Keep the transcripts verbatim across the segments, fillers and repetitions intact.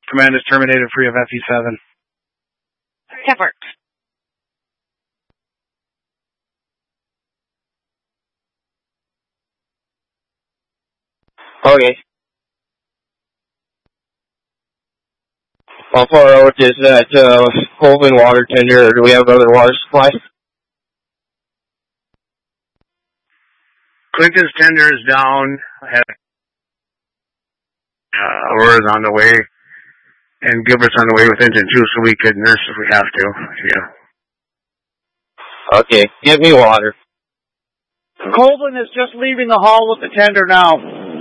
Command is terminated free of F E seven. That works. Okay. How far out is that uh, Colvin water tender, or do we have other water supply? Clinton's tender is down. I have uh, Aurora's on the way, and Gilbert's on the way with engine two, so we could nurse if we have to. Yeah. Okay, give me water. Colvin is just leaving the hall with the tender now.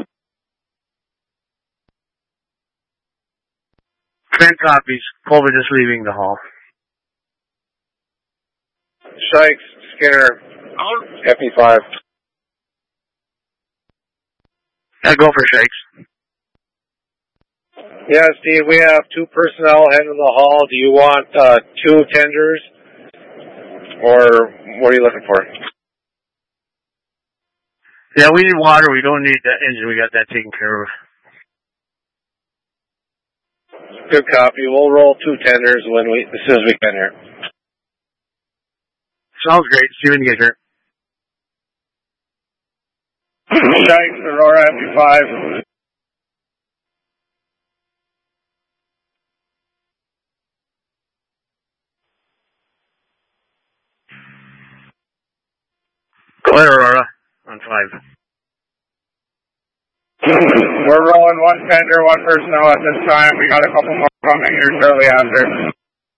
Clint copies. Colvin just leaving the hall. Shikes, Skinner, F E five. Yeah, go for Shakes. Yeah, Steve, we have two personnel heading to the hall. Do you want uh, two tenders? Or what are you looking for? Yeah, we need water. We don't need that engine. We got that taken care of. Good copy. We'll roll two tenders when we as soon as we can here. Sounds great. See you when you get here. Shikes, Aurora, F E five. Go ahead, Aurora. On five. We're rolling one tender, one personnel at this time. We got a couple more coming here shortly after.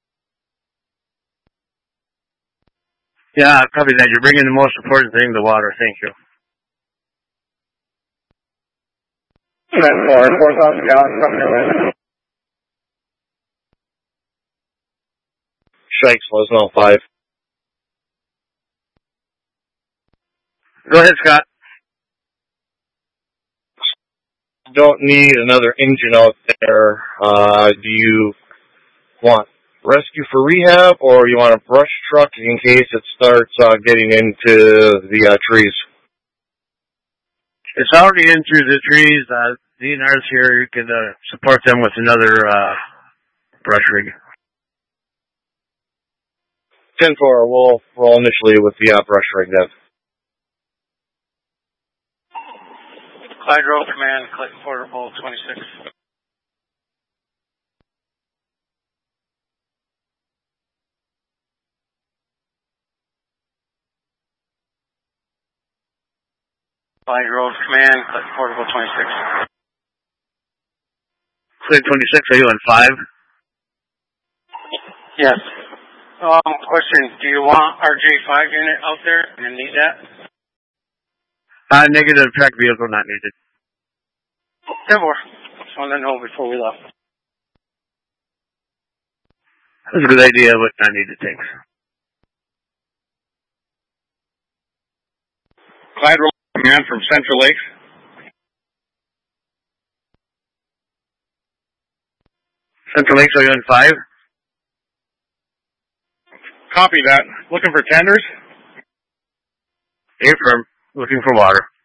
Yeah, copy that. You're bringing the most important thing, the water. Thank you. That's four, four thousand gallons coming your way. Shikes, Lesnell five. Go ahead, Scott. Don't need another engine out there. Uh, do you want rescue for rehab, or you want a brush truck in case it starts uh, getting into the uh, trees? It's already in through the trees. Uh, D N R's here. You can uh, support them with another uh, brush rig. ten four, we'll roll initially with the uh, brush rig then. Clyde Road Command, Clinton Portable twenty-six. Clyde Road Command, Clinton Portable twenty-six. Clinton twenty-six, are you on five? Yes. Um, question, do you want R J five unit out there and need that? Uh, negative, track vehicle not needed. ten four. Just wanted to know before we left. That's a good idea, but not needed, thanks. Clyde Roll Command from Central Lakes. Central Lakes, are you on five? Copy that. Looking for tenders? Affirm. Looking for water.